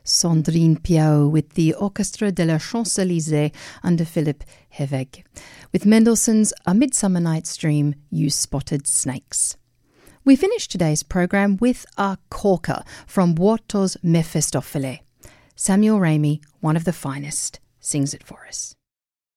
Sandrine Piao with the Orchestre de la Champs-Élysées under Philipp Heveg. With Mendelssohn's A Midsummer Night's Dream, You Spotted Snakes. We finish today's programme with a corker from Watteau's Mephistopheles. Samuel Ramey, one of the finest, sings it for us.